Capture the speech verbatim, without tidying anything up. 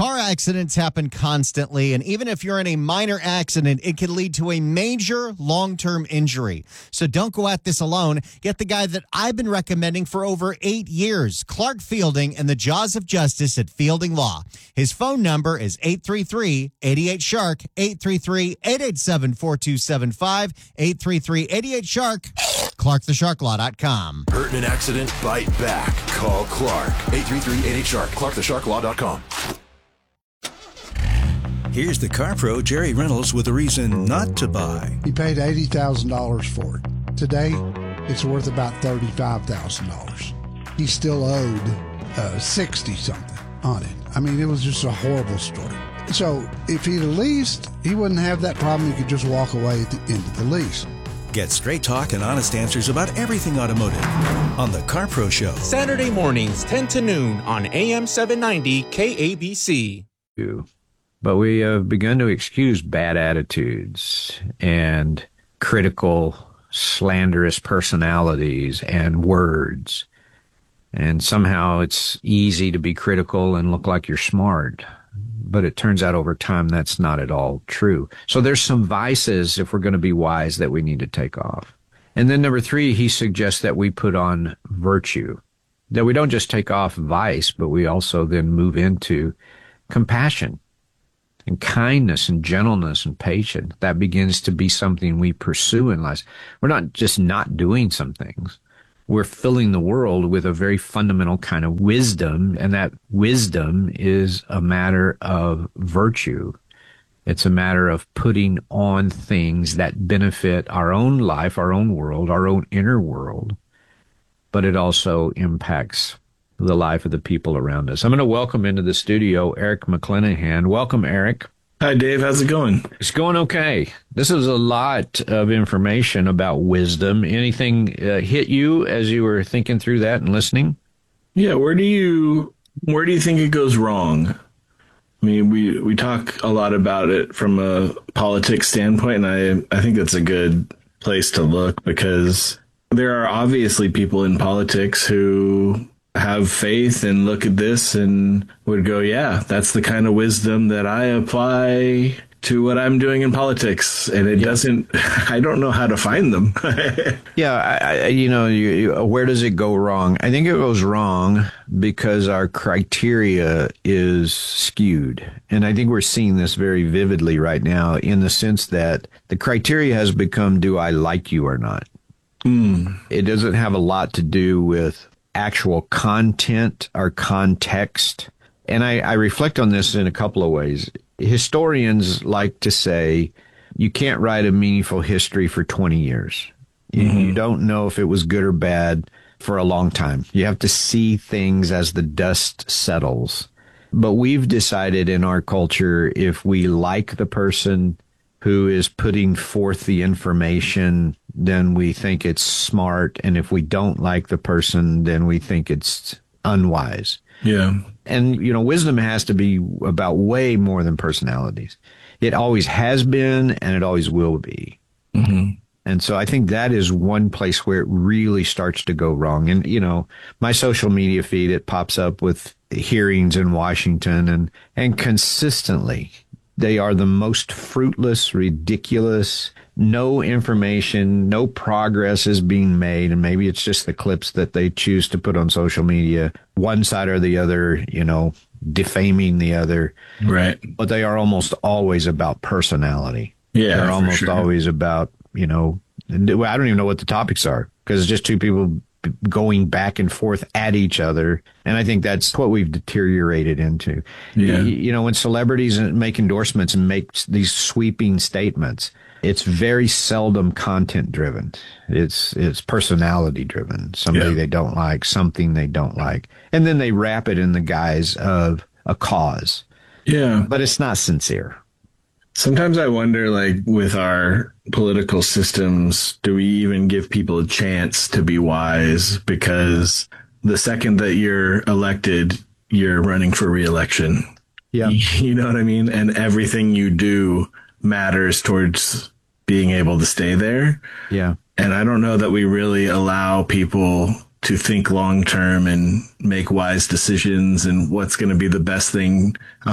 Car accidents happen constantly, and even if you're in a minor accident, it can lead to a major long-term injury. So don't go at this alone. Get the guy that I've been recommending for over eight years, Clark Fielding, in the jaws of justice at Fielding Law. His phone number is eight three three, eight eight, shark, eight three three, eight eight seven, four two seven five, eight three three, eight eight, shark, clark the shark law dot com. Hurt in an accident? Bite back. Call Clark. eight three three, eight eight, shark, clark the shark law dot com. Here's the car pro, Jerry Reynolds, with a reason not to buy. He paid eighty thousand dollars for it. Today, it's worth about thirty-five thousand dollars. He still owed uh, sixty something on it. I mean, it was just a horrible story. So if he'd leased, he wouldn't have that problem. He could just walk away at the end of the lease. Get straight talk and honest answers about everything automotive on the Car Pro Show. Saturday mornings, ten to noon on A M seven ninety K A B C. But we have begun to excuse bad attitudes and critical, slanderous personalities and words. And somehow it's easy to be critical and look like you're smart. But it turns out over time that's not at all true. So there's some vices, if we're going to be wise, that we need to take off. And then number three, he suggests that we put on virtue. That we don't just take off vice, but we also then move into compassion and kindness and gentleness and patience. That begins to be something we pursue in life. We're not just not doing some things. We're filling the world with a very fundamental kind of wisdom, and that wisdom is a matter of virtue. It's a matter of putting on things that benefit our own life, our own world, our own inner world, but it also impacts the life of the people around us. I'm going to welcome into the studio Eric McClanahan. Welcome, Eric. Hi, Dave. How's it going? It's going okay. This is a lot of information about wisdom. Anything uh, hit you as you were thinking through that and listening? Yeah. Where do you where do you think it goes wrong? I mean, we, we talk a lot about it from a politics standpoint, and I, I think that's a good place to look, because there are obviously people in politics who have faith and look at this and would go, yeah, that's the kind of wisdom that I apply to what I'm doing in politics. And it yep. doesn't, I don't know how to find them. yeah. I, I, you know, you, you, where does it go wrong? I think it goes wrong because our criteria is skewed. And I think we're seeing this very vividly right now, in the sense that the criteria has become, do I like you or not? Mm. It doesn't have a lot to do with actual content or context. And I, I reflect on this in a couple of ways. Historians like to say you can't write a meaningful history for twenty years. Mm-hmm. You, you don't know if it was good or bad for a long time. You have to see things as the dust settles. But we've decided in our culture, if we like the person who is putting forth the information, then we think it's smart. And if we don't like the person, then we think it's unwise. Yeah. And, you know, wisdom has to be about way more than personalities. It always has been, and it always will be. Mm-hmm. And so I think that is one place where it really starts to go wrong. And, you know, my social media feed, it pops up with hearings in Washington, and, and consistently they are the most fruitless, ridiculous, no information, no progress is being made. And maybe it's just the clips that they choose to put on social media, one side or the other, you know, defaming the other. Right. But they are almost always about personality. Yeah. They're almost sure. always about, you know, I don't even know what the topics are, because it's just two people going back and forth at each other. And I think that's what we've deteriorated into. Yeah. You, you know, when celebrities make endorsements and make these sweeping statements, it's very seldom content driven. It's, it's personality driven. Somebody yeah. they don't like, something they don't like. And then they wrap it in the guise of a cause. Yeah. But it's not sincere. Sometimes I wonder, like, with our political systems, do we even give people a chance to be wise? Because the second that you're elected, you're running for re-election. Yeah. You know what I mean? And everything you do matters towards being able to stay there. Yeah. And I don't know that we really allow people to think long term and make wise decisions and what's going to be the best thing